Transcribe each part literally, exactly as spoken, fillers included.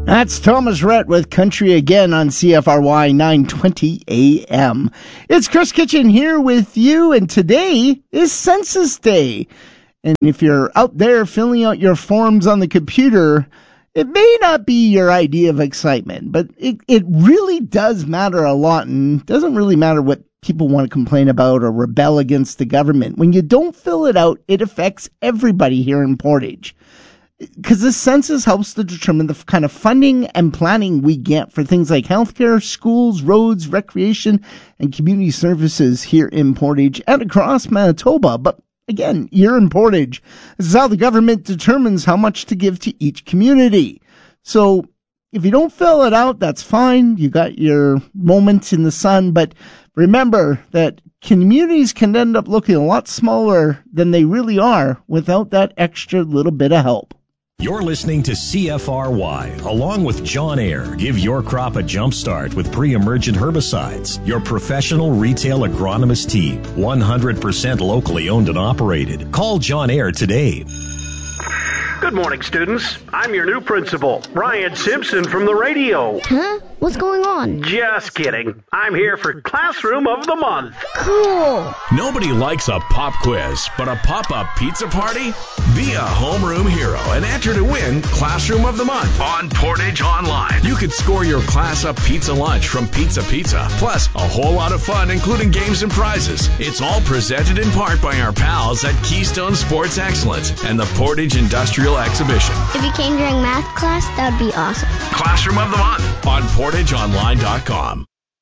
That's Thomas Rhett with Country Again on C F R Y nine twenty A M. It's Chris Kitchen here with you, and today is Census Day. And if you're out there filling out your forms on the computer, it may not be your idea of excitement, but it, it really does matter a lot, and doesn't really matter what people want to complain about or rebel against the government. When you don't fill it out, it affects everybody here in Portage. Because this census helps to determine the kind of funding and planning we get for things like healthcare, schools, roads, recreation, and community services here in Portage and across Manitoba. But again, you're in Portage. This is how the government determines how much to give to each community. So if you don't fill it out, that's fine. You got your moment in the sun. But remember that communities can end up looking a lot smaller than they really are without that extra little bit of help. You're listening to C F R Y, along with John Ayer. Give your crop a jump start with pre-emergent herbicides. Your professional retail agronomist team, one hundred percent locally owned and operated. Call John Ayer today. Good morning, students. I'm your new principal, Ryan Simpson from the radio. Huh? What's going on? Just kidding. I'm here for Classroom of the Month. Cool. Nobody likes a pop quiz, but a pop-up pizza party? Be a homeroom hero and enter to win Classroom of the Month on Portage Online. You could score your class-up pizza lunch from Pizza Pizza, plus a whole lot of fun, including games and prizes. It's all presented in part by our pals at Keystone Sports Excellence and the Portage Industrial Exhibition. If you came during math class, that would be awesome. Classroom of the Month on portage online dot com.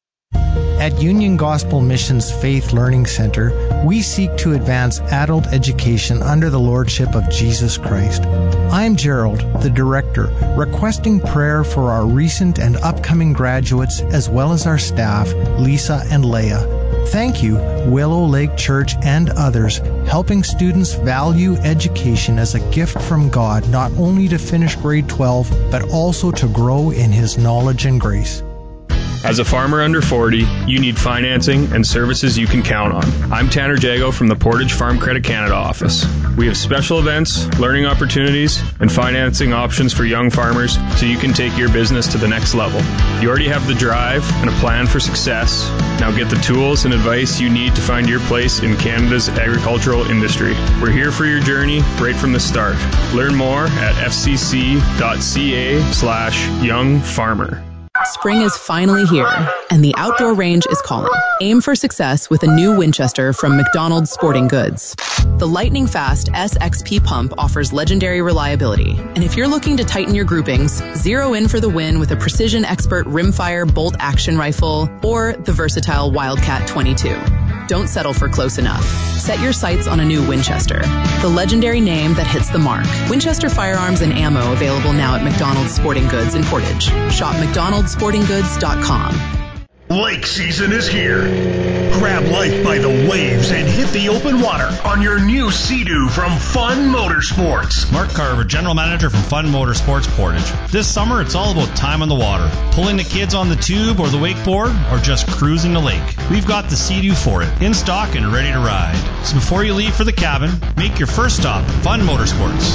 At Union Gospel Mission's Faith Learning Center, we seek to advance adult education under the lordship of Jesus Christ. I'm Gerald, the director, requesting prayer for our recent and upcoming graduates as well as our staff, Lisa and Leah. Thank you, Willow Lake Church and others, helping students value education as a gift from God, not only to finish grade twelve, but also to grow in His knowledge and grace. As a farmer under forty, you need financing and services you can count on. I'm Tanner Jago from the Portage Farm Credit Canada office. We have special events, learning opportunities, and financing options for young farmers so you can take your business to the next level. You already have the drive and a plan for success. Now get the tools and advice you need to find your place in Canada's agricultural industry. We're here for your journey right from the start. Learn more at fcc.ca slash young farmer. Spring is finally here, and the outdoor range is calling. Aim for success with a new Winchester from McDonald's Sporting Goods. The lightning fast S X P pump offers legendary reliability, and if you're looking to tighten your groupings, zero in for the win with a Precision Expert rimfire bolt action rifle or the versatile Wildcat twenty-two. Don't settle for close enough. Set your sights on a new Winchester, the legendary name that hits the mark. Winchester firearms and ammo available now at McDonald's Sporting Goods in Portage. Shop mcdonalds sporting goods dot com. Lake season is here. Grab life by the waves and hit the open water on your new Sea-Doo from Fun Motorsports. Mark Carver, General Manager from Fun Motorsports Portage. This summer, it's all about time on the water. Pulling the kids on the tube or the wakeboard, or just cruising the lake. We've got the Sea-Doo for it, in stock and ready to ride. So before you leave for the cabin, make your first stop Fun Motorsports.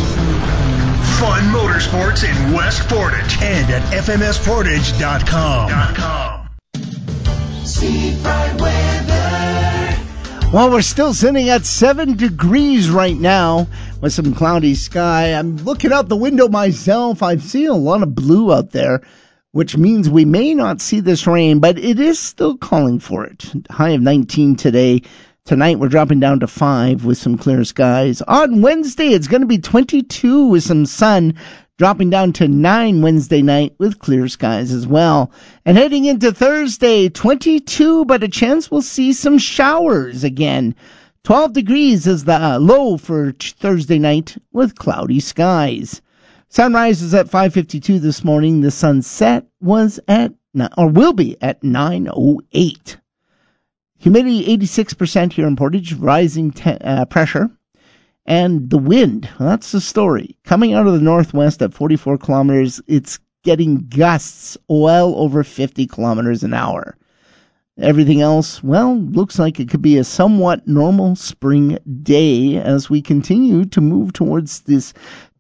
Fun Motorsports in West Portage and at f m s portage dot com. Well, we're still sitting at seven degrees right now with some cloudy sky. I'm looking out the window myself. I'm seeing a lot of blue out there, which means we may not see this rain, but it is still calling for it. High of nineteen today. Tonight we're dropping down to five with some clear skies. On Wednesday, it's going to be twenty-two with some sun, dropping down to nine Wednesday night with clear skies as well. And heading into Thursday, twenty-two, but a chance we'll see some showers again. twelve degrees is the low for Thursday night with cloudy skies. Sunrise is at five fifty-two this morning. The sunset was at, or will be at nine oh eight. Humidity eighty-six percent here in Portage, rising te- uh, pressure. And the wind, well, that's the story. Coming out of the northwest at forty-four kilometers, it's getting gusts well over fifty kilometers an hour. Everything else, well, looks like it could be a somewhat normal spring day as we continue to move towards this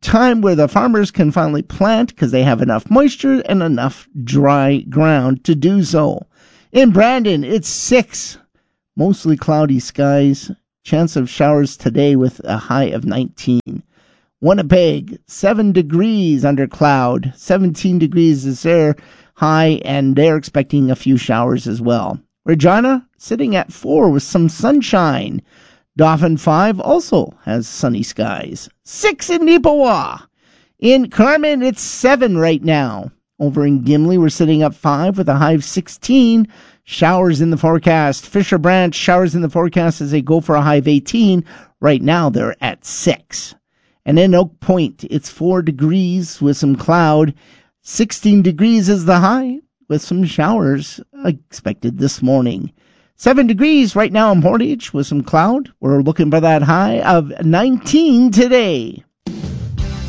time where the farmers can finally plant because they have enough moisture and enough dry ground to do so. In Brandon, it's six. Mostly cloudy skies. Chance of showers today with a high of nineteen. Winnipeg, seven degrees under cloud. seventeen degrees is their high, and they're expecting a few showers as well. Regina, sitting at four with some sunshine. Dauphin five also has sunny skies. Six in Neepawa. In Carmen, it's seven right now. Over in Gimli, we're sitting at five with a high of sixteen. Showers in the forecast. Fisher Branch, showers in the forecast as they go for a high of eighteen. Right now, they're at six. And in Oak Point, it's four degrees with some cloud. sixteen degrees is the high with some showers expected this morning. Seven degrees right now in Portage with some cloud. We're looking for that high of nineteen today.